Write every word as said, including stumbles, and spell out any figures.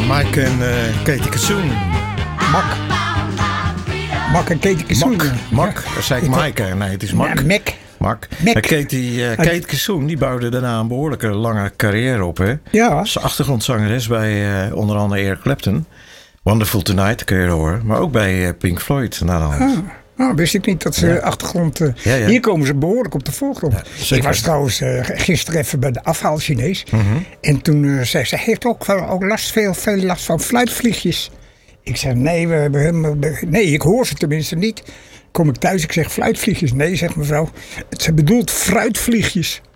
Mike en uh, Katie Kassoon. Mak. Mak en Katie Kassoon. Mak, Mak. Dat zei ik Mike. Nee, het is Mak. Ja, Mac. Mak. Mac. En Katie, uh, Kate Kassoon, die bouwde daarna een behoorlijke lange carrière op. Hè? Ja. Ze achtergrondzangeres bij uh, onder andere Eric Clapton. Wonderful Tonight kun je horen. Maar ook bij uh, Pink Floyd. Ah, nou, wist ik niet dat ze ja. achtergrond... Uh, ja, ja. Hier komen ze behoorlijk op de voorgrond. Ja, ik was trouwens uh, gisteren even bij de afhaal Chinees. Mm-hmm. En toen uh, zei ze, heeft ook, ook last, veel, veel last van fluitvliegjes. Ik zeg, nee, we hebben, nee, ik hoor ze tenminste niet. Kom ik thuis, ik zeg fluitvliegjes. Nee, zegt mevrouw, ze bedoelt fruitvliegjes.